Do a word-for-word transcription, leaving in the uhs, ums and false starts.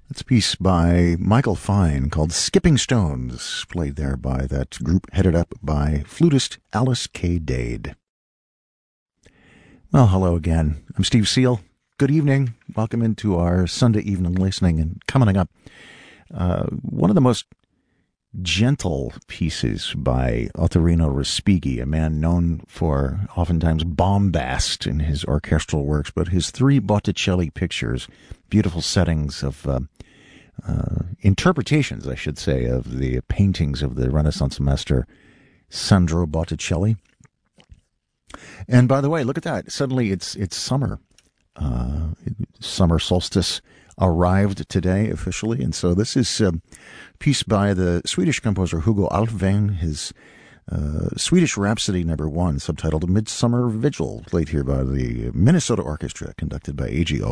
That's a piece by Michael Fine called Skipping Stones, played there by that group headed up by flutist Alice K. Dade. Well, hello again. I'm Steve Seal. Good evening. Welcome into our Sunday evening listening. And coming up, uh, one of the most gentle pieces by Ottorino Respighi, a man known for oftentimes bombast in his orchestral works, but his three Botticelli pictures, beautiful settings of uh, uh, interpretations, I should say, of the paintings of the Renaissance master Sandro Botticelli. And by the way, look at that. Suddenly it's it's summer. Uh, summer solstice arrived today officially. And so this is a piece by the Swedish composer Hugo Alfvén, his uh, Swedish Rhapsody number one, subtitled Midsummer Vigil, played here by the Minnesota Orchestra, conducted by A G O.